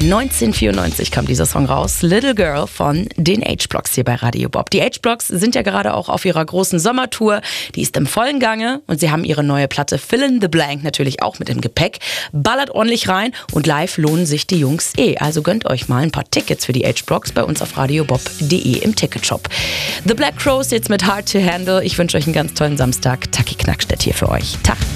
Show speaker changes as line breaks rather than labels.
1994 kam dieser Song raus, Little Girl von den H-Blocks hier bei Radio Bob. Die H-Blocks sind ja gerade auch auf ihrer großen Sommertour. Die ist im vollen Gange und sie haben ihre neue Platte Fill in the Blank natürlich auch mit im Gepäck. Ballert ordentlich rein und live lohnen sich die Jungs eh. Also gönnt euch mal ein paar Tickets für die H-Blocks bei uns auf radiobob.de im Ticketshop. The Black Crowes jetzt mit Hard to Handle. Ich wünsche euch einen ganz tollen Samstag. Taki Knackstedt hier für euch. Tag.